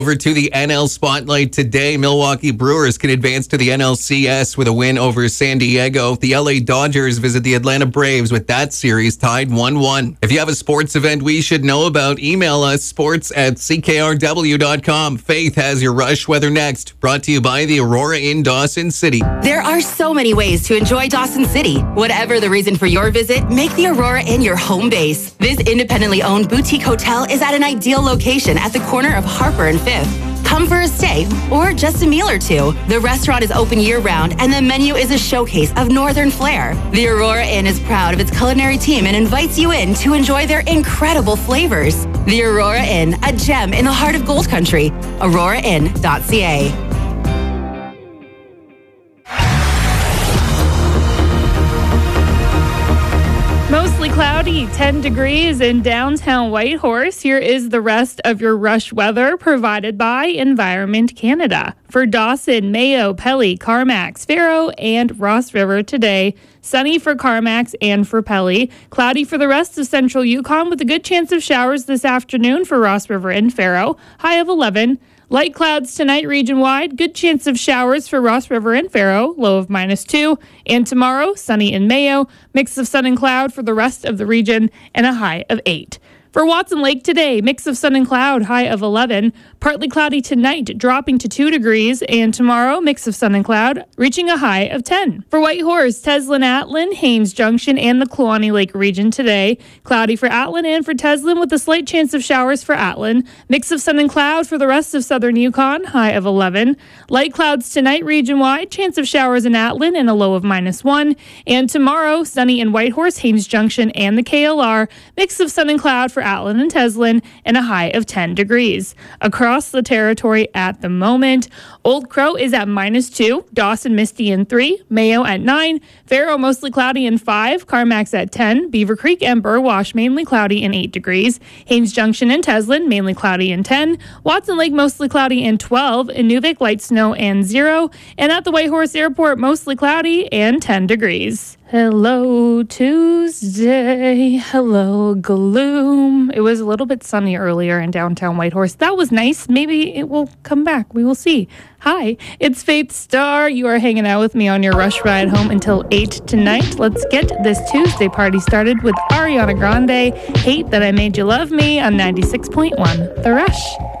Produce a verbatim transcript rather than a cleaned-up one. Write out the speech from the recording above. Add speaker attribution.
Speaker 1: Over to the N L Spotlight today. Milwaukee Brewers can advance to the N L C S with a win over San Diego. The L A Dodgers visit the Atlanta Braves with that series tied one one. If you have a sports event we should know about, email us sports at c k r w dot com. Faith has your Rush Weather next. Brought to you by the Aurora Inn Dawson City.
Speaker 2: There are so many ways to enjoy Dawson City. Whatever the reason for your visit, make the Aurora Inn your home base. This independently owned boutique hotel is at an ideal location at the corner of Harper and Fifth. Come for a stay or just a meal or two. The restaurant is open year-round and the menu is a showcase of northern flair. The Aurora Inn is proud of its culinary team and invites you in to enjoy their incredible flavors. The Aurora Inn, a gem in the heart of Gold Country. aurora inn dot c a.
Speaker 3: Mostly cloudy, ten degrees in downtown Whitehorse. Here is the rest of your rush weather provided by Environment Canada. For Dawson, Mayo, Pelly, Carmacks, Faro, and Ross River today, sunny for Carmacks and for Pelly. Cloudy for the rest of central Yukon with a good chance of showers this afternoon for Ross River and Faro. High of eleven. Light clouds tonight region-wide. Good chance of showers for Ross River and Faro. Low of minus two. And tomorrow, sunny in Mayo. Mix of sun and cloud for the rest of the region and a high of eight. For Watson Lake today, mix of sun and cloud, high of eleven. Partly cloudy tonight, dropping to two degrees. And tomorrow, mix of sun and cloud, reaching a high of ten. For Whitehorse, Teslin, Atlin, Haines Junction, and the Kluane Lake region today. Cloudy for Atlin and for Teslin with a slight chance of showers for Atlin. Mix of sun and cloud for the rest of southern Yukon, high of eleven. Light clouds tonight region-wide, chance of showers in Atlin and a low of minus one. And tomorrow, sunny in Whitehorse, Haines Junction, and the K L R. Mix of sun and cloud for Atlin and Teslin and a high of ten degrees. Across the territory at the moment, Old Crow is at minus two, Dawson misty in three, Mayo at nine, Faro mostly cloudy in five, Carmacks at ten, Beaver Creek and Burwash mainly cloudy in eight degrees, Haines Junction and Teslin mainly cloudy in ten, Watson Lake mostly cloudy in twelve, Inuvik light snow and zero, and at the Whitehorse Airport mostly cloudy and ten degrees. Hello, Tuesday. Hello, gloom. It was a little bit sunny earlier in downtown Whitehorse. That was nice. Maybe it will come back. We will see. Hi, it's Faith Star. You are hanging out with me on your rush ride home until eight tonight. Let's get this Tuesday party started with Ariana Grande, Hate That I Made You Love Me on ninety-six point one The Rush.